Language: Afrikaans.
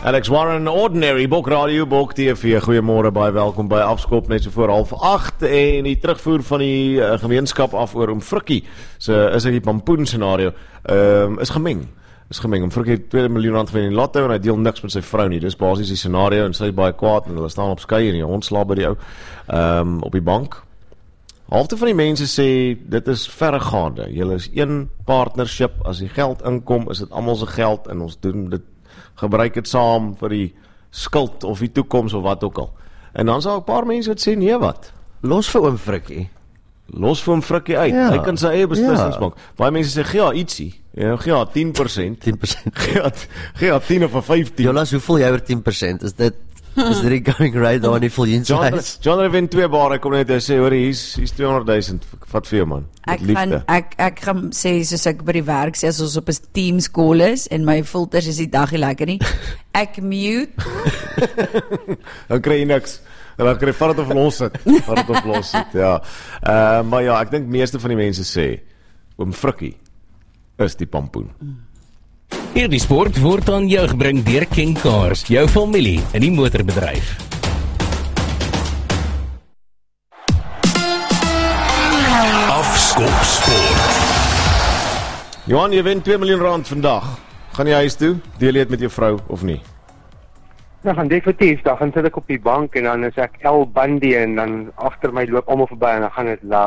Alex Warren, Ordinary, Bok Radio, Bok TV. Goeiemôre, baie welkom by Afskop net so voor 7:30 en die terugvoer van die gemeenskap af oor Frikkie. So is die pampoen scenario is gemeng. Frikkie het R2 miljoen van in die lotto en hy deel niks met sy vrou nie. Dis basies die scenario en sy is baie kwaad en hulle staan op skei en die hond slaap by die ou op die bank. Halfte van die mense sê dit is verregaande. Julle is een partnership, as die geld inkom, is dit almal se geld en ons doen dit, gebruik dit saam vir die skuld of die toekoms of wat ook al. En dan sal 'n paar mense wat sê nee wat. Los vir oom Frikkie. Los vir hom Frikkie uit. Ja. Hy kan sy eie beslissings maak. Baie mense sê gee haar ietsie. Ja, gee haar 10%. 10%. Gee haar 10 of 15. Jonas, hoe voel jy oor 10%? Is dit die going rate daar nie voel jy insluit? John wen 2 bar, ek kom net en sê hoor hier's 200,000 vat vir jou man. Ek gaan sê soos ek by die werk sê as ons op 'n team skool is en my filters is die dag nie lekker nie. Ek mute. Dan kry jy niks. Dan kry jy vat dit of los dit. Ja. Maar ja, ek dink meeste van die mense sê oom Frikkie is die pampoen. Hierdie sport word aan jou gebring deur King Cars, jou familie in die motorbedryf. Afskop sport. Johan, jy wen R2 miljoen vandag. Gaan jy huis toe? Deel jy dit met jou vrou of nie? Nou gaan definitief, dan gaan sit ek op die bank en dan is ek El Bundy en dan agter my loop almal verby en dan gaan dit